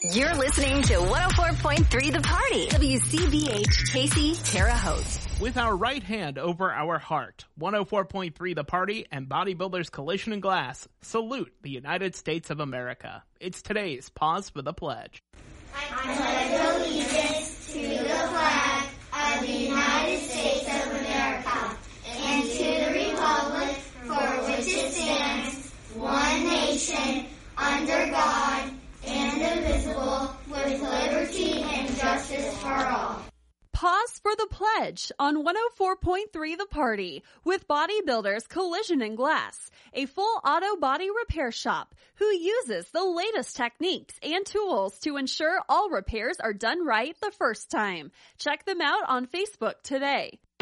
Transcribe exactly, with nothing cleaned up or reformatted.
You're listening to one oh four point three The Party. W C B H Casey, Terre Haute. With our right hand over our heart, one oh four point three The Party and Bodybuilders Collision and Glass salute the United States of America. It's today's Pause for the Pledge. I pledge allegiance to the flag of the United States of America and to the republic for which it stands, one nation, under God, indivisible, with liberty and justice for all. Pause for the Pledge on one oh four point three The Party with Bodybuilders Collision and Glass, a full auto body repair shop who uses the latest techniques and tools to ensure all repairs are done right the first time. Check them out on Facebook today.